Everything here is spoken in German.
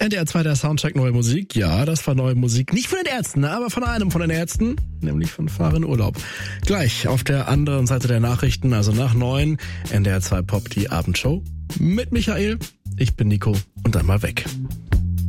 NDR 2, der Soundcheck, neue Musik. Ja, das war neue Musik. Nicht von den Ärzten, aber von einem von den Ärzten, nämlich von Fahr in Urlaub. Gleich auf der anderen Seite der Nachrichten, also nach 9, NDR 2 Pop, die Abendshow mit Michael. Ich bin Nico und dann mal weg.